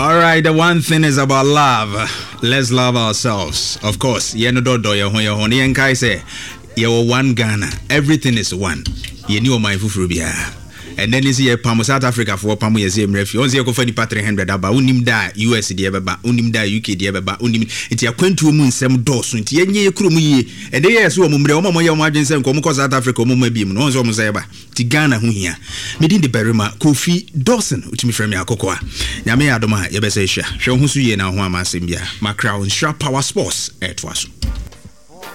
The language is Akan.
All right, the one thing is about love. Let's love ourselves. Of course, you know, say, you're one Ghana. Everything is one. You know my fufrubia. And then is here Pamo South Africa for Pamo Yazim Refu. Once you go for the patri hundred about unim da US diababa, unim da UK diababa, unim it's your quentu moon sem dos until ye crumi. And they are so mumbre, Moya margins and Comoco South Africa, Mumabim, no one's almost ever. Tigana who here. Meeting the Berima, Kofi Dawson, which me from your cocoa. Yame Adoma, Yabesesha, show who's ye now, Wama Simbia, my crown, sharp power sports, et was.